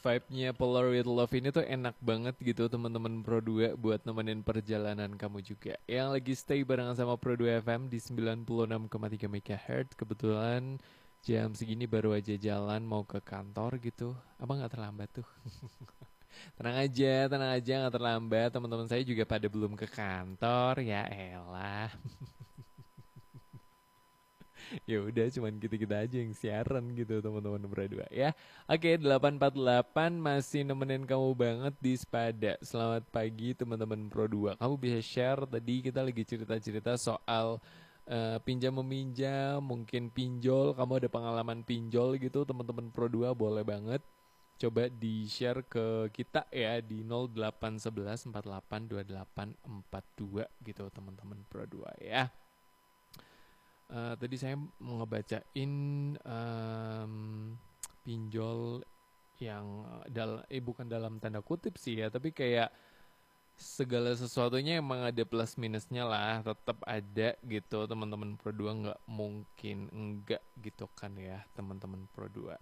Vibe-nya Polar with Love ini tuh enak banget gitu teman-teman Pro 2 buat nemenin perjalanan kamu juga. Yang lagi stay barengan sama Pro 2 FM di 96,3 MHz. Kebetulan jam segini baru aja jalan mau ke kantor gitu. Abang gak terlambat tuh. Tenang aja gak terlambat. Teman-teman saya juga pada belum ke kantor. Ya elah. Ya udah cuman kita-kita aja yang siaran gitu teman-teman berdua ya. Oke, 848 masih nemenin kamu banget di Spada. Selamat pagi teman-teman Pro 2. Kamu bisa share, tadi kita lagi cerita-cerita soal pinjam meminjam, mungkin pinjol, kamu ada pengalaman pinjol gitu teman-teman Pro 2 boleh banget. Coba di-share ke kita ya di 0811 482842 gitu teman-teman Pro 2 ya. Tadi saya mau ngebacain pinjol yang bukan dalam tanda kutip sih ya, tapi kayak segala sesuatunya emang ada plus minusnya lah, tetap ada gitu teman-teman Pro 2, nggak mungkin enggak gitu kan ya teman-teman Pro 2.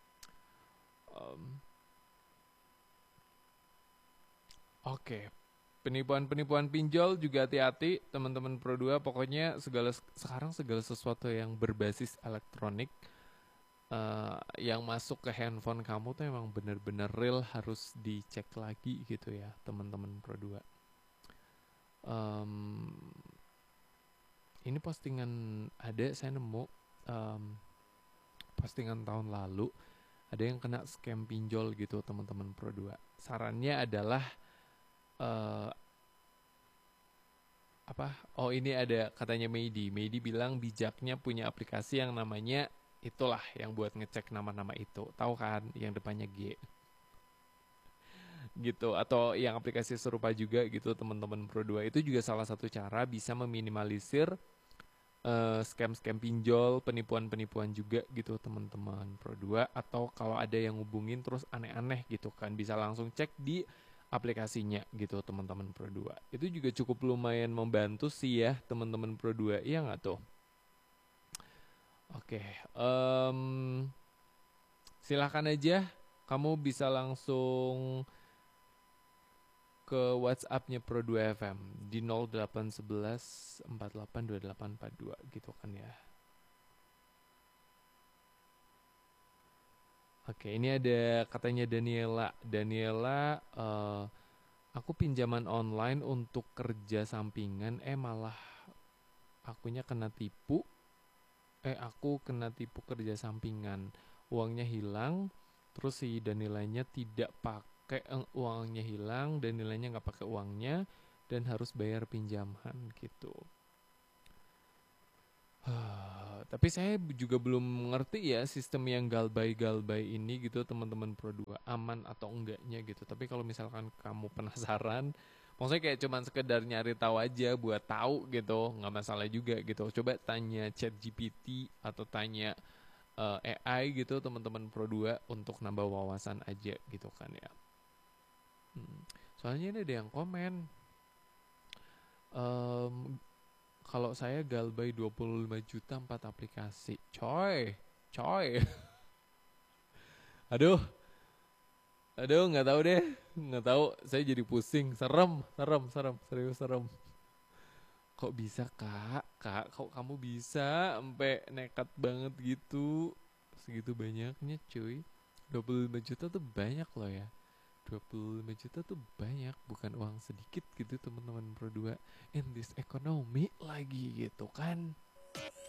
Oke. Penipuan-penipuan pinjol juga hati-hati teman-teman Pro 2. Pokoknya sekarang segala sesuatu yang berbasis elektronik yang masuk ke handphone kamu tuh emang bener-bener real, harus dicek lagi gitu ya teman-teman Pro 2. Ini postingan saya nemu postingan tahun lalu ada yang kena scam pinjol gitu teman-teman Pro 2. Sarannya adalah ini ada katanya Meidi bilang bijaknya punya aplikasi yang namanya itulah yang buat ngecek nama-nama itu, tahu kan, yang depannya G gitu, atau yang aplikasi serupa juga gitu teman-teman Pro 2. Itu juga salah satu cara bisa meminimalisir scam-scam pinjol, penipuan-penipuan juga gitu teman-teman Pro 2. Atau kalau ada yang hubungin terus aneh-aneh gitu kan, bisa langsung cek di aplikasinya gitu teman-teman Pro 2. Itu juga cukup lumayan membantu sih ya teman-teman Pro 2, iya nggak tuh? Oke, silahkan aja kamu bisa langsung ke WhatsApp-nya Pro 2 FM di 0811 482842 gitu kan ya. Oke, ini ada katanya Daniela, aku pinjaman online untuk kerja sampingan, malah aku kena tipu kerja sampingan, uangnya hilang, terus si Danielanya tidak pakai uangnya hilang, Danielanya nggak pakai uangnya dan harus bayar pinjaman gitu. Tapi saya juga belum ngerti ya sistem yang galbay ini gitu teman-teman Pro 2, aman atau enggaknya gitu. Tapi kalau misalkan kamu penasaran, maksudnya kayak cuman sekedar nyari tahu aja buat tahu gitu, nggak masalah juga gitu. Coba tanya ChatGPT atau tanya AI gitu teman-teman Pro 2 untuk nambah wawasan aja gitu kan ya. Soalnya ini ada yang komen, kalau saya galbay 25 juta 4 aplikasi. Coy. Aduh, nggak tahu deh. Nggak tahu, saya jadi pusing. Serem. Serius serem. Kok bisa, Kak? Kok kamu bisa sampai nekat banget gitu? Segitu banyaknya, cuy. 25 juta tuh banyak loh ya. 25 juta tuh banyak, bukan uang sedikit gitu teman-teman Pro 2. In this economy lagi gitu kan.